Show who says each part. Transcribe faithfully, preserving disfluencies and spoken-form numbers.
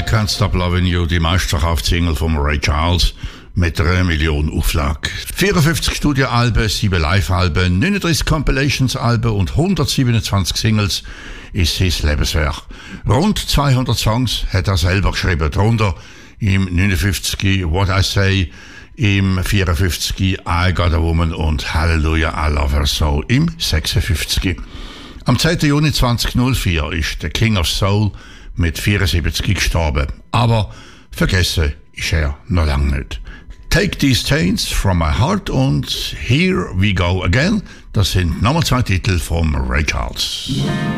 Speaker 1: Can't Stop Loving You, die Meisterschaftssingle von Ray Charles mit einer Million Auflage. vierundfünfzig Studioalben, sieben Live-Alben, neununddreißig Compilations-Alben und hundertsiebenundzwanzig Singles ist sein Lebenswerk. Rund zweihundert Songs hat er selber geschrieben, darunter im neunundfünfzig What I Say, im vierundfünfzig I Got a Woman und Hallelujah I Love Her So im sechsundfünfzig. Am zehnten Juni zweitausendvier ist der King of Soul mit vierundsiebzig gestorben. Aber vergessen ist er noch lange nicht. Take These Chains from My Heart und Here We Go Again, das sind nochmal zwei Titel von Ray Charles.